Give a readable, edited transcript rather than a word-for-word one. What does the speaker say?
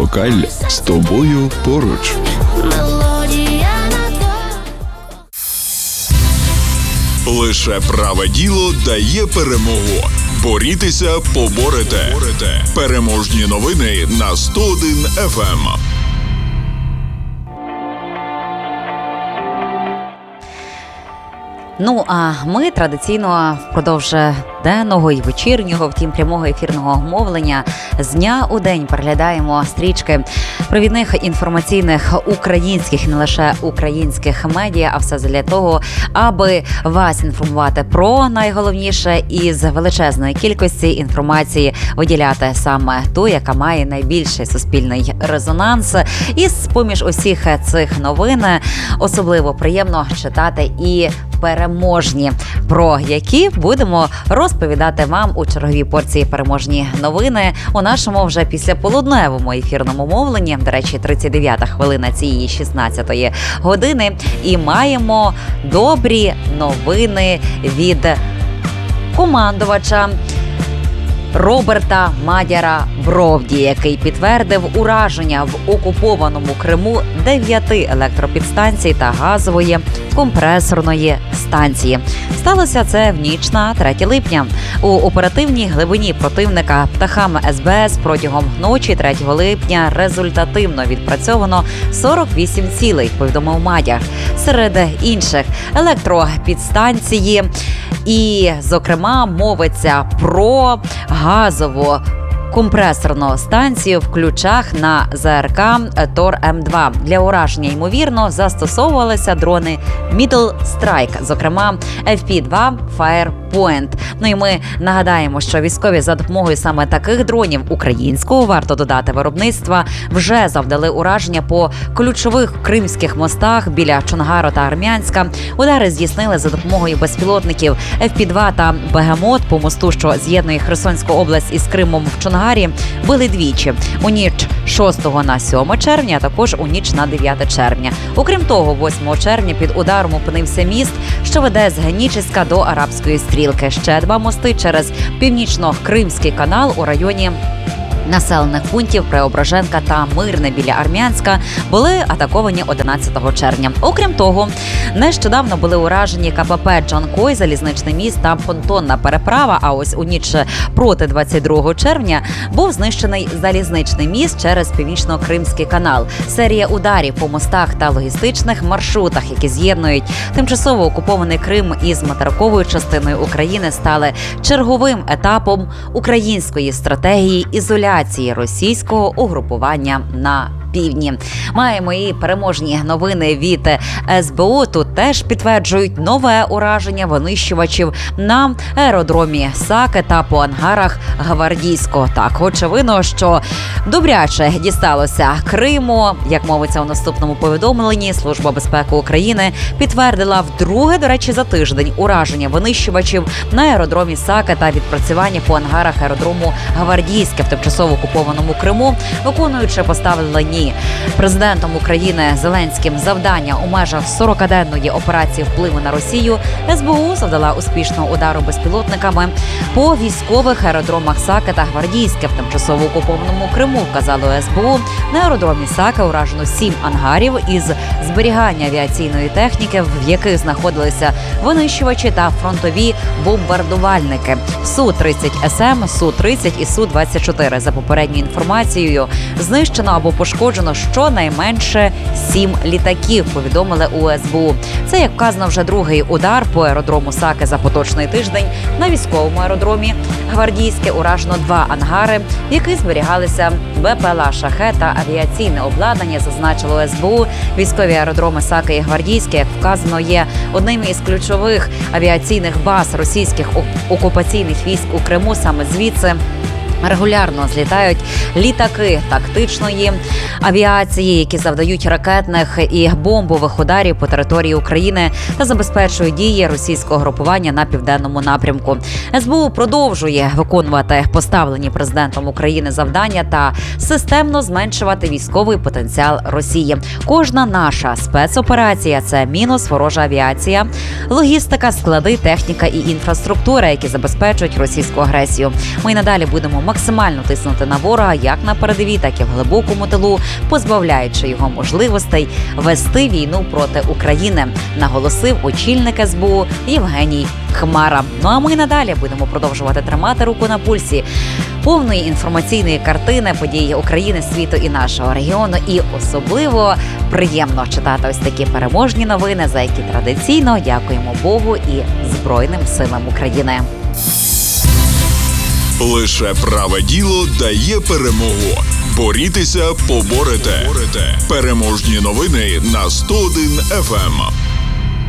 Локаль з тобою поруч. Лише праве діло дає перемогу. Борітеся, поборете. Переможні новини на 101 FM. Ну, а ми традиційно впродовж денного і вечірнього, втім прямого ефірного мовлення з дня у день переглядаємо стрічки провідних інформаційних українських, не лише українських медіа, а все для того, аби вас інформувати про найголовніше із величезної кількості інформації виділяти саме ту, яка має найбільший суспільний резонанс. І з-поміж усіх цих новин особливо приємно читати і переможні, про які будемо розповідати вам у черговій порції переможні новини у нашому вже післяполудневому ефірному мовленні. До речі, 39-та хвилина цієї 16-ї години. І маємо добрі новини від командувача Роберта Мадяра Бровді, який підтвердив ураження в окупованому Криму 9 електропідстанцій та газової компресорної станції. Сталося це в ніч на 3 липня. У оперативній глибині противника птахами СБС протягом ночі 3 липня результативно відпрацьовано 48 цілей, повідомив Мадяр. Серед інших електропідстанції і, зокрема, мовиться про газову компресорну станцію в Ключах на ЗРК Тор-М2. Для ураження, ймовірно, застосовувалися дрони Middle Strike, зокрема FP-2 Firepoint. Ну і ми нагадаємо, що військові за допомогою саме таких дронів українського, варто додати, виробництва, вже завдали ураження по ключових кримських мостах біля Чонгару та Армянська. Удари здійснили за допомогою безпілотників FP-2 та Бегемот по мосту, що з'єднує Херсонську область із Кримом в Чонгарі, били двічі. У ніч 6 на 7 червня, а також у ніч на 9 червня. Окрім того, 8 червня під ударом опинився міст, що веде з Генічеська до Арабської стрілки. Ще 2 мости через Північно-Кримський канал у районі населених пунктів Преображенка та Мирне біля Армянська були атаковані 11 червня. Окрім того, нещодавно були уражені КПП Джанкой, залізничний міст та понтонна переправа, а ось у ніч проти 22 червня був знищений залізничний міст через Північно-Кримський канал. Серія ударів по мостах та логістичних маршрутах, які з'єднують тимчасово окупований Крим із материковою частиною України, стали черговим етапом української стратегії ізоляції російського угрупування на півдні. Маємо і переможні новини від СБУ. Тут теж підтверджують нове ураження винищувачів на аеродромі Саки та по ангарах Гвардійського. Так, очевидно, що добряче дісталося Криму. Як мовиться у наступному повідомленні, Служба безпеки України підтвердила вдруге, до речі, за тиждень ураження винищувачів на аеродромі Саки та відпрацювання по ангарах аеродрому Гвардійське в тимчасово окупованому Криму, виконуючи поставлені президентом України Зеленським завдання у межах 40-денної операції впливу на Росію, СБУ завдала успішного удару безпілотниками по військових аеродромах Саки та Гвардійське в тимчасово окупованому Криму, вказало СБУ. На аеродромі Саки уражено 7 ангарів із зберігання авіаційної техніки, в яких знаходилися винищувачі та фронтові бомбардувальники Су-30СМ, Су-30 і Су-24. За попередньою інформацією, знищено або пошкоджено щонайменше 7 літаків, повідомили у СБУ. Це, як вказано, вже другий удар по аеродрому Саки за поточний тиждень. На військовому аеродромі Гвардійське уражено 2 ангари, в яких зберігалися БПЛА «Шахед» та авіаційне обладнання, зазначило СБУ. Військові аеродроми Саки і Гвардійське, як вказано, є одним із ключових авіаційних баз російських окупаційних військ у Криму. Саме звідси регулярно злітають літаки тактичної авіації, які завдають ракетних і бомбових ударів по території України та забезпечують дії російського групування на південному напрямку. СБУ продовжує виконувати поставлені президентом України завдання та системно зменшувати військовий потенціал Росії. Кожна наша спецоперація – це мінус ворожа авіація, логістика, склади, техніка і інфраструктура, які забезпечують російську агресію. Ми й надалі будемо максимально тиснути на ворога як на передовій, так і в глибокому тилу, позбавляючи його можливостей вести війну проти України, наголосив очільник СБУ Євгеній Хмара. Ну а ми надалі будемо продовжувати тримати руку на пульсі повної інформаційної картини подій України, світу і нашого регіону. І особливо приємно читати ось такі переможні новини, за які традиційно дякуємо Богу і Збройним силам України. Лише праве діло дає перемогу. Борітеся, поборете. Переможні новини на 101 FM.